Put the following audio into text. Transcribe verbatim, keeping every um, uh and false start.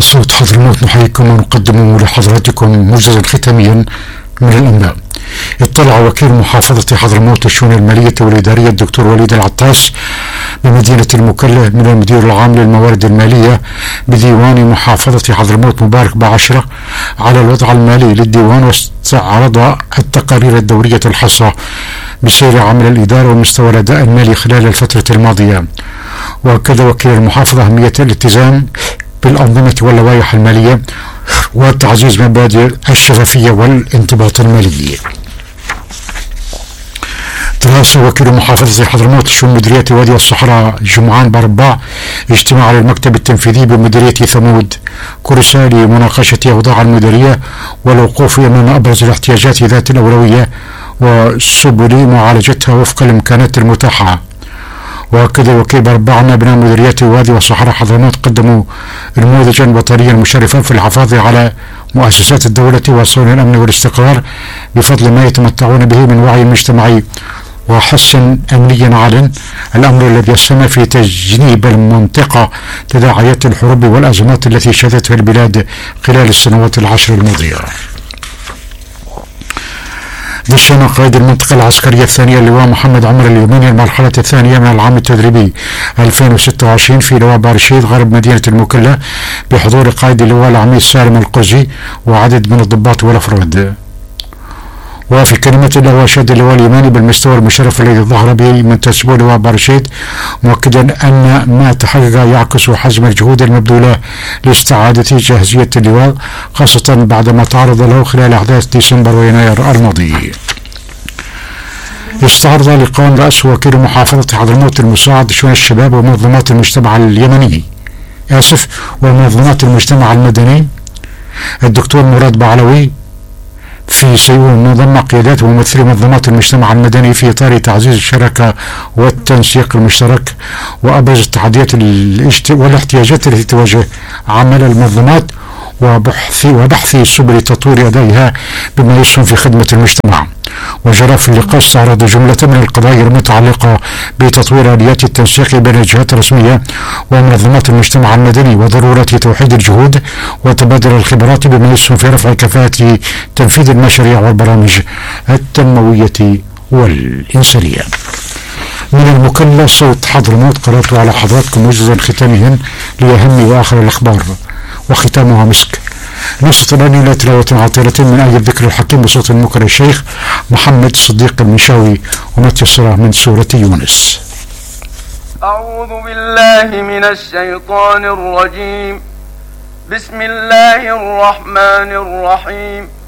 صوت حضرموت نحييكم ونقدم لحضراتكم موجزا ختاميا من الأنباء. اطلع وكيل محافظة حضرموت الشؤون المالية والإدارية الدكتور وليد العطاس بمدينة المكلا من المدير العام للموارد المالية بديوان محافظة حضرموت مبارك بعشرة على الوضع المالي للديوان، واستعرض التقارير الدورية الخاصة بسير عمل الإدارة ومستوى الأداء المالي خلال الفترة الماضية. وأكد وكيل المحافظة أهمية الالتزام بالأنظمة واللوائح المالية وتعزيز مبادئ الشفافية والانضباط المالي. تراس وكيل محافظة حضرموت شؤون مديرية وادي الصحراء جمعان برباع اجتماع على المكتب التنفيذي بمديرية ثمود كرسا لمناقشة أوضاع المديرية والوقوف أمام أبرز الاحتياجات ذات الأولوية وسبل معالجتها وفق الإمكانات المتاحة. وأكد الوكيل برباع أن أبناء مديرية وادي والصحراء حضرموت قدموا نموذجا وطنيا مشرفا في الحفاظ على مؤسسات الدولة وصون الأمن والاستقرار بفضل ما يتمتعون به من وعي مجتمعي وحس أمني عال، الأمر الذي يسهم في تجنيب المنطقة تداعيات الحروب والأزمات التي شهدتها البلاد خلال السنوات العشر الماضية. دشن قائد المنطقة العسكرية الثانية اللواء محمد عمر اليوميني المرحلة الثانية من العام التدريبي ألفين وستة وعشرين في لواء بارشيد غرب مدينة المكلا بحضور قائد اللواء العميد سالم القزي وعدد من الضباط والأفراد. وفي كلمة له أشاد اللواء اليماني بالمستوى المشرف الذي ظهر به منتسبو لواء بارشيد، مؤكدا أن ما تحقق يعكس حجم الجهود المبذولة لاستعادة جاهزية اللواء، خاصة بعدما تعرض له خلال أحداث ديسمبر ويناير الماضي. استعرض لقاء رأس وكيل محافظة حضرموت المساعد شؤون الشباب ومنظمات المجتمع اليمني آسف ومنظمات المجتمع المدني الدكتور مراد بعلوي في سيول منظمة قيادات وممثلي منظمات المجتمع المدني في إطار تعزيز الشراكة والتنسيق المشترك وأبرز التحديات والاحتياجات التي تواجه عمل المنظمات وبحث وبحث سبل تطوير أدائها بما يسهم في خدمة المجتمع. وجرى في اللقاء استعراض جملة من القضايا المتعلقة بتطوير آليات التنسيق بين الجهات الرسمية ومنظمات المجتمع المدني وضرورة توحيد الجهود وتبادل الخبرات بما يسهم في رفع كفاءة تنفيذ المشاريع والبرامج التنموية والإنسانية. من المكلا صوت حضرموت قرأت على حضراتكم موجزا ختاميا لأهم وآخر الأخبار وختامها مسك. نصت الآن إلى تلاوة عطيرة من آية الذكر الحكيم بصوت المكر الشيخ محمد صديق المنشاوي ومتيسرة من سورة يونس. أعوذ بالله من الشيطان الرجيم. بسم الله الرحمن الرحيم.